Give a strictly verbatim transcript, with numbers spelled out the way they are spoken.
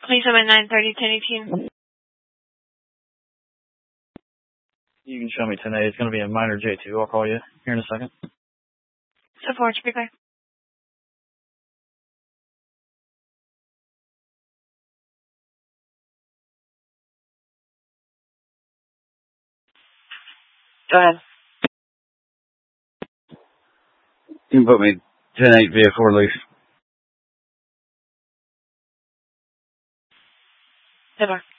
twenty-seven nine thirty ten eighteen. You can show me ten A. It's going to be a minor J two. I'll call you here in a second. So forward, should be clear. Go ahead. You can put me ten eight vehicle release. Never.